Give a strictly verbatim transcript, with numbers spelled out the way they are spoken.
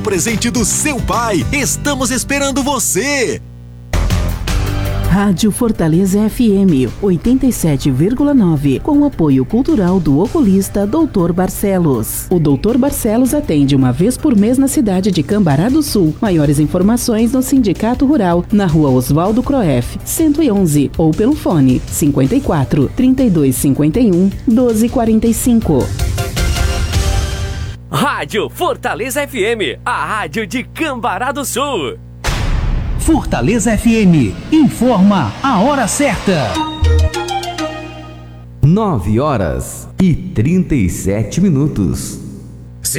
Presente do seu pai. Estamos esperando você. Rádio Fortaleza F M oitenta e sete vírgula nove, com apoio cultural do oculista doutor Barcelos. O doutor Barcelos atende uma vez por mês na cidade de Cambará do Sul. Maiores informações no Sindicato Rural, na rua Oswaldo Croef, cento e onze, ou pelo fone cinquenta e quatro, trinta e dois cinquenta e um, doze quarenta e cinco. Rádio Fortaleza F M, a rádio de Cambará do Sul. Fortaleza F M, informa a hora certa. nove horas e trinta e sete minutos.